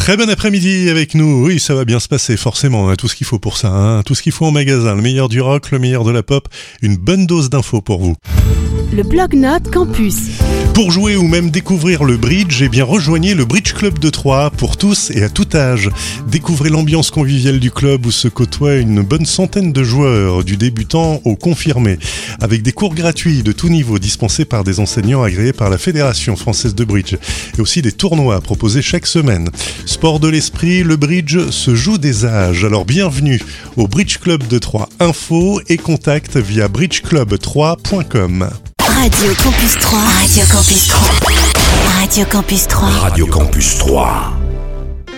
Très bon après-midi avec nous. Oui, ça va bien se passer, forcément. On a tout ce qu'il faut pour ça, hein. Tout ce qu'il faut en magasin. Le meilleur du rock, le meilleur de la pop. Une bonne dose d'infos pour vous. Le Blog-Notes Campus. Pour jouer ou même découvrir le bridge, rejoignez le Bridge Club de Troyes pour tous et à tout âge. Découvrez l'ambiance conviviale du club où se côtoient une bonne centaine de joueurs, du débutant au confirmé, avec des cours gratuits de tout niveau dispensés par des enseignants agréés par la Fédération française de bridge et aussi des tournois proposés chaque semaine. Sport de l'esprit, le bridge se joue des âges. Alors bienvenue au Bridge Club de Troyes. Infos et contacts via bridgeclub3.com. Radio Campus 3. Radio Campus 3. Radio Campus 3. Radio Campus 3.